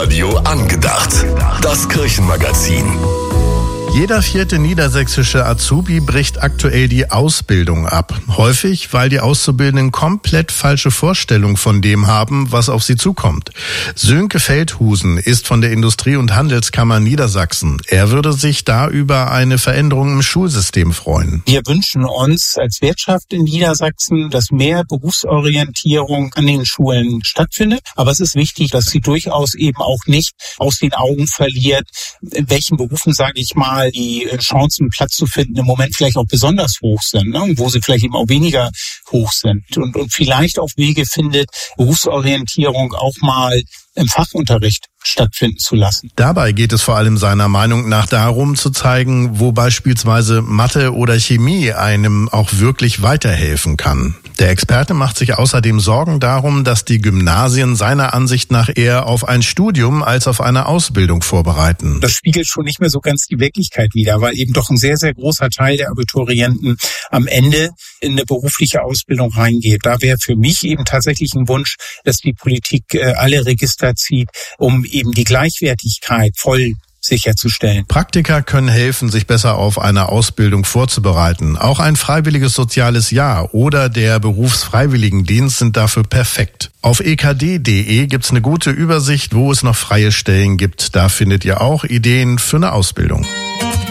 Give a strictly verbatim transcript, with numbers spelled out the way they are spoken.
Domradio angedacht. Das Kirchenmagazin. Jeder vierte niedersächsische Azubi bricht aktuell die Ausbildung ab. Häufig, weil die Auszubildenden komplett falsche Vorstellungen von dem haben, was auf sie zukommt. Sönke Feldhusen ist von der Industrie- und Handelskammer Niedersachsen. Er würde sich da über eine Veränderung im Schulsystem freuen. Wir wünschen uns als Wirtschaft in Niedersachsen, dass mehr Berufsorientierung an den Schulen stattfindet. Aber es ist wichtig, dass sie durchaus eben auch nicht aus den Augen verliert, in welchen Berufen, sage ich mal, die Chancen, Platz zu finden, im Moment vielleicht auch besonders hoch sind, ne? Und wo sie vielleicht eben auch weniger hoch sind. Und, und vielleicht auch Wege findet, Berufsorientierung auch mal im Fachunterricht stattfinden zu lassen. Dabei geht es vor allem seiner Meinung nach darum, zu zeigen, wo beispielsweise Mathe oder Chemie einem auch wirklich weiterhelfen kann. Der Experte macht sich außerdem Sorgen darum, dass die Gymnasien seiner Ansicht nach eher auf ein Studium als auf eine Ausbildung vorbereiten. Das spiegelt schon nicht mehr so ganz die Wirklichkeit wider, weil eben doch ein sehr, sehr großer Teil der Abiturienten am Ende in eine berufliche Ausbildung reingeht. Da wäre für mich eben tatsächlich ein Wunsch, dass die Politik äh, alle Register zieht, um eben die Gleichwertigkeit voll sicherzustellen. Praktika können helfen, sich besser auf eine Ausbildung vorzubereiten. Auch ein freiwilliges soziales Jahr oder der Berufsfreiwilligendienst sind dafür perfekt. Auf e k d punkt d e gibt's eine gute Übersicht, wo es noch freie Stellen gibt. Da findet ihr auch Ideen für eine Ausbildung.